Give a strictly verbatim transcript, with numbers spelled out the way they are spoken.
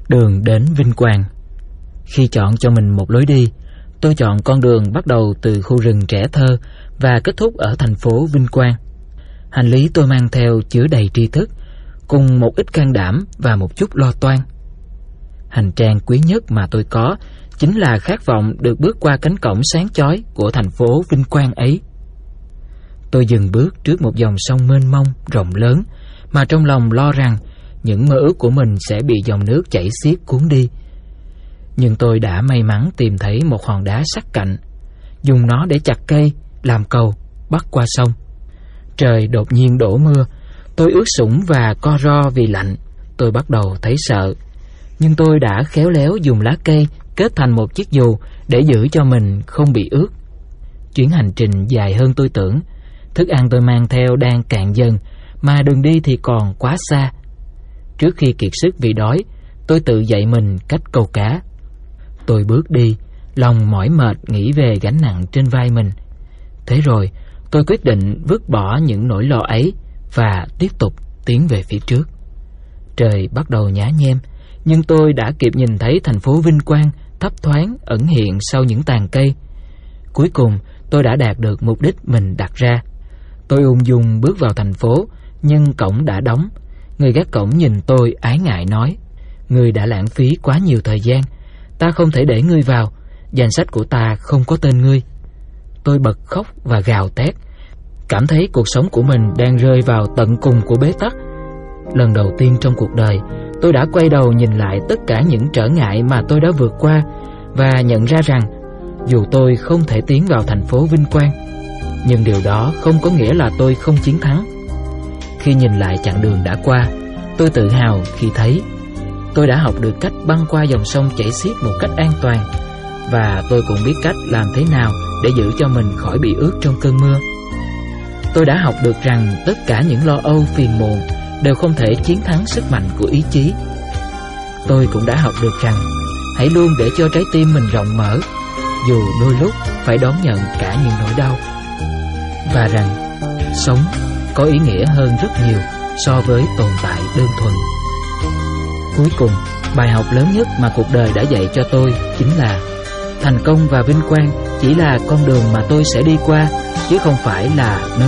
Đường đến vinh quang. Khi chọn cho mình một lối đi, tôi chọn con đường bắt đầu từ khu rừng trẻ thơ và kết thúc ở thành phố Vinh Quang. Hành lý tôi mang theo chứa đầy tri thức, cùng một ít can đảm và một chút lo toan. Hành trang quý nhất mà tôi có chính là khát vọng được bước qua cánh cổng sáng chói của thành phố Vinh Quang ấy. Tôi dừng bước trước một dòng sông mênh mông, rộng lớn, mà trong lòng lo rằng những mơ ước của mình sẽ bị dòng nước chảy xiết cuốn đi. Nhưng tôi đã may mắn tìm thấy một hòn đá sắc cạnh, dùng nó để chặt cây, làm cầu, bắt qua sông. Trời đột nhiên đổ mưa, tôi ướt sũng và co ro vì lạnh. Tôi bắt đầu thấy sợ, nhưng tôi đã khéo léo dùng lá cây kết thành một chiếc dù để giữ cho mình không bị ướt. Chuyến hành trình dài hơn tôi tưởng. Thức ăn tôi mang theo đang cạn dần, mà đường đi thì còn quá xa. Trước khi kiệt sức vì đói, tôi tự dạy mình cách câu cá. Tôi bước đi, lòng mỏi mệt nghĩ về gánh nặng trên vai mình. Thế rồi, tôi quyết định vứt bỏ những nỗi lo ấy và tiếp tục tiến về phía trước. Trời bắt đầu nhá nhem, nhưng tôi đã kịp nhìn thấy thành phố Vinh Quang thấp thoáng ẩn hiện sau những tàn cây. Cuối cùng, tôi đã đạt được mục đích mình đặt ra. Tôi ung dung bước vào thành phố, nhưng cổng đã đóng. Người gác cổng nhìn tôi ái ngại nói: "Ngươi đã lãng phí quá nhiều thời gian, ta không thể để ngươi vào, danh sách của ta không có tên ngươi." Tôi bật khóc và gào thét, cảm thấy cuộc sống của mình đang rơi vào tận cùng của bế tắc. Lần đầu tiên trong cuộc đời, tôi đã quay đầu nhìn lại tất cả những trở ngại mà tôi đã vượt qua và nhận ra rằng dù tôi không thể tiến vào thành phố Vinh Quang, nhưng điều đó không có nghĩa là tôi không chiến thắng. Khi nhìn lại chặng đường đã qua, tôi tự hào khi thấy tôi đã học được cách băng qua dòng sông chảy xiết một cách an toàn, và tôi cũng biết cách làm thế nào để giữ cho mình khỏi bị ướt trong cơn mưa. Tôi đã học được rằng tất cả những lo âu phiền muộn đều không thể chiến thắng sức mạnh của ý chí. Tôi cũng đã học được rằng hãy luôn để cho trái tim mình rộng mở, dù đôi lúc phải đón nhận cả những nỗi đau. Và rằng sống có ý nghĩa hơn rất nhiều so với tồn tại đơn thuần. Cuối cùng, bài học lớn nhất mà cuộc đời đã dạy cho tôi chính là thành công và vinh quang chỉ là con đường mà tôi sẽ đi qua, chứ không phải là nơi